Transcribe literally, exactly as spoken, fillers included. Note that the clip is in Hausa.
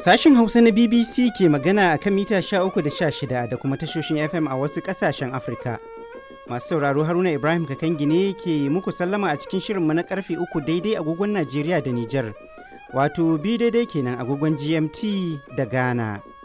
Sashin Hausa na B B C ke magana a kan mita sha uku da sha shida da kuma tashoshin F M a wasu ƙasashen Afirka. Masu sauraro Haruna Ibrahim Kakangi ne ke muku sallama a cikin shirinmu na karfe uku daidai agogon Najeriya da Nijar. Wato bi daidai kenan agogon G M T da Ghana.